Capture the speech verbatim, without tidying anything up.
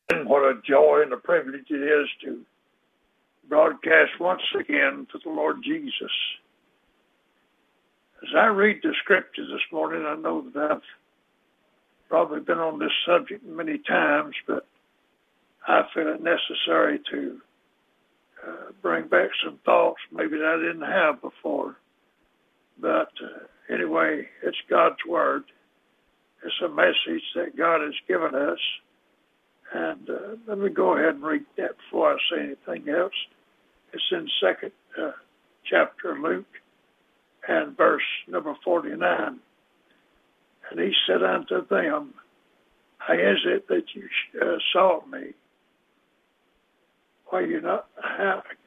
What a joy and a privilege it is to broadcast once again for the Lord Jesus. As I read the scripture this morning, I know that I've probably been on this subject many times, but I feel it necessary to uh, bring back some thoughts maybe that I didn't have before. But uh, anyway, it's God's Word. It's a message that God has given us. And uh, let me go ahead and read that before I say anything else. It's in second uh, chapter of Luke and verse number forty-nine. And he said unto them, how is it that you uh, sought me? Why you not, how,